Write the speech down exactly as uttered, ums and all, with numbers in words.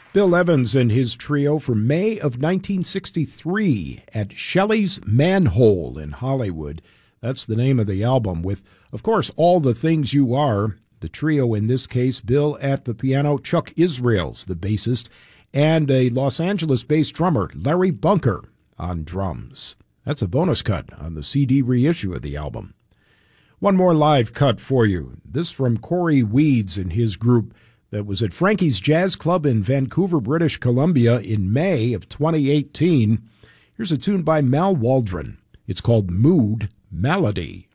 Bill Evans and his trio from May of nineteen sixty-three at Shelley's Manhole in Hollywood. That's the name of the album, with, of course, All the Things You Are. The trio in this case, Bill at the piano, Chuck Israels, the bassist, and a Los Angeles-based drummer, Larry Bunker, on drums. That's a bonus cut on the C D reissue of the album. One more live cut for you. This from Corey Weeds and his group that was at Frankie's Jazz Club in Vancouver, British Columbia in May of twenty eighteen. Here's a tune by Mal Waldron. It's called Mood Melody.